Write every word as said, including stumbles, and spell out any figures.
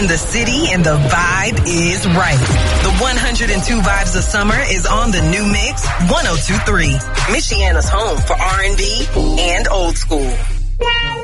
in the city and the vibe is right. The one hundred two Vibes of Summer is on the new mix one oh two point three. Michiana's home for R and B and old school.